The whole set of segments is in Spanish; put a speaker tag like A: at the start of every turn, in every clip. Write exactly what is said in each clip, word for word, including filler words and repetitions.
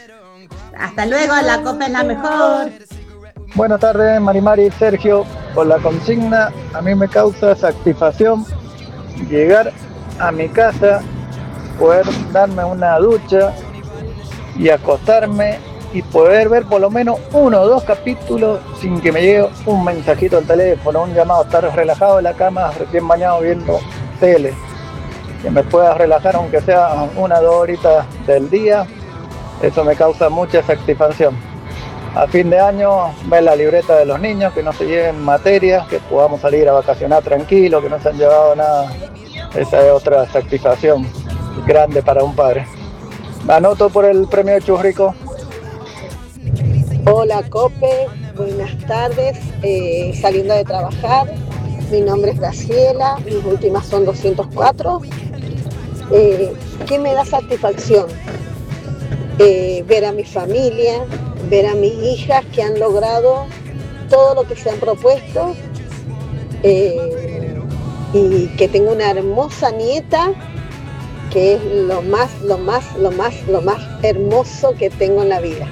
A: Hasta luego, la copa es la mejor.
B: Buenas tardes, Marimari y Sergio. Por la consigna, a mí me causa satisfacción llegar a mi casa, poder darme una ducha y acostarme y poder ver por lo menos uno o dos capítulos sin que me llegue un mensajito al teléfono, un llamado, estar relajado en la cama, recién bañado viendo tele, que me pueda relajar aunque sea una o dos horitas del día. Eso me causa mucha satisfacción. A fin de año, ver la libreta de los niños, que no se lleven materias, que podamos salir a vacacionar tranquilos, que no se han llevado nada. Esa es otra satisfacción grande para un padre. Anoto por el premio de Churrico.
C: Hola Cope, buenas tardes, eh, saliendo de trabajar, mi nombre es Graciela, mis últimas son doscientos cuatro. Eh, ¿Qué me da satisfacción? Eh, ver a mi familia, ver a mis hijas que han logrado todo lo que se han propuesto, eh, y que tengo una hermosa nieta, que es lo más, lo más, lo más, lo más hermoso que tengo en la vida.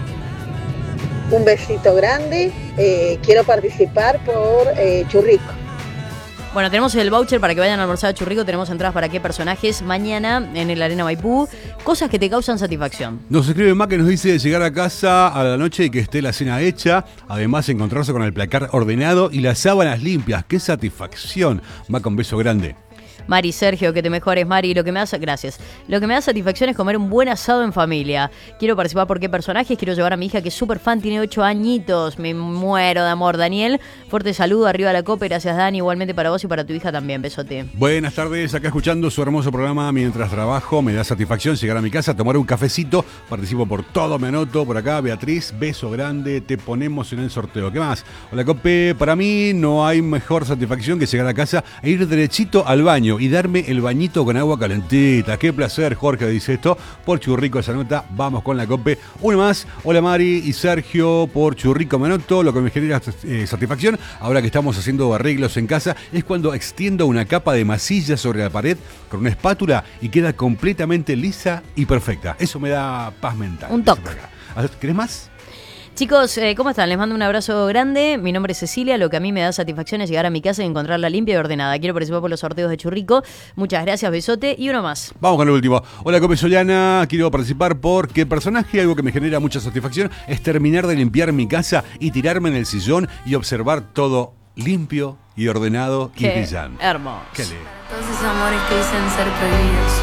C: Un besito grande, eh, quiero participar por eh, Churrico.
D: Bueno, tenemos el voucher para que vayan a almorzar a Churrico, tenemos entradas para qué personajes mañana en el Arena Maipú, cosas que te causan satisfacción.
E: Nos escribe Mac que nos dice llegar a casa a la noche y que esté la cena hecha, además encontrarse con el placar ordenado y las sábanas limpias. ¡Qué satisfacción! Mac, un beso grande.
D: Mari, Sergio, que te mejores, Mari. Lo que me da, gracias. Lo que me da satisfacción es comer un buen asado en familia. Quiero participar por qué personajes. Quiero llevar a mi hija que es súper fan, tiene ocho añitos. Me muero de amor. Daniel, fuerte saludo, arriba la copa. Gracias, Dani. Igualmente para vos y para tu hija también. Besote.
E: Buenas tardes, acá escuchando su hermoso programa mientras trabajo. Me da satisfacción llegar a mi casa, tomar un cafecito. Participo por todo, me anoto por acá. Beatriz, beso grande. Te ponemos en el sorteo. ¿Qué más? Hola, Cope. Para mí no hay mejor satisfacción que llegar a casa e ir derechito al baño y darme el bañito con agua calentita. Qué placer, Jorge dice esto. Por Churrico esa nota, vamos con la Cope. Uno más, hola Mari y Sergio, por Churrico me anoto. Lo que me genera eh, satisfacción, ahora que estamos haciendo arreglos en casa, es cuando extiendo una capa de masilla sobre la pared con una espátula y queda completamente lisa y perfecta. Eso me da paz mental.
D: Un toque.
E: ¿Querés más?
D: Chicos, eh, ¿cómo están? Les mando un abrazo grande. Mi nombre es Cecilia. Lo que a mí me da satisfacción es llegar a mi casa y encontrarla limpia y ordenada. Quiero participar por los sorteos de Churrico. Muchas gracias, besote. Y uno más.
E: Vamos con el último. Hola, Cope Solana. Quiero participar porque personaje, algo que me genera mucha satisfacción, es terminar de limpiar mi casa y tirarme en el sillón y observar todo limpio y ordenado y brillante.
D: Hermoso.
E: Qué lindo.
F: Todos esos amores que dicen ser prohibidos.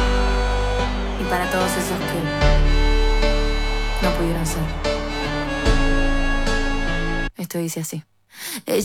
F: Y para todos esos que no pudieron ser. Esto dice así. Ella